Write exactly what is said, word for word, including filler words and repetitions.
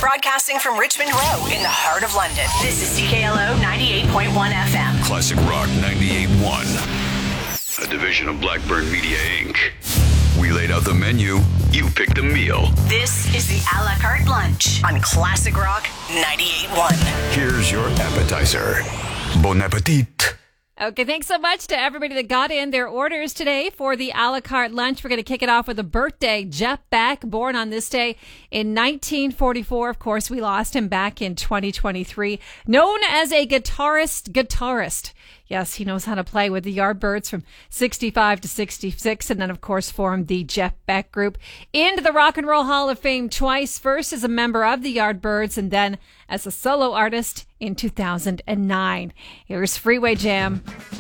Broadcasting from Richmond Row in the heart of London. This is C K L O ninety-eight point one F M. Classic Rock ninety-eight point one. A division of Blackburn Media, Incorporated. We laid out the menu. You picked the meal. This is the a la carte lunch on Classic Rock ninety-eight point one. Here's your appetizer. Bon appetit. Okay, thanks so much to everybody that got in their orders today for the a la carte lunch. We're going to kick it off with a birthday. Jeff Beck, born on this day in nineteen forty-four. Of course, we lost him back in twenty twenty-three. Known as a guitarist, guitarist. Yes, he knows how to play with the Yardbirds from sixty-five to sixty-six, and then, of course, formed the Jeff Beck Group. Into the Rock and Roll Hall of Fame twice, first as a member of the Yardbirds and then as a solo artist in two thousand nine. Here's Freeway Jam.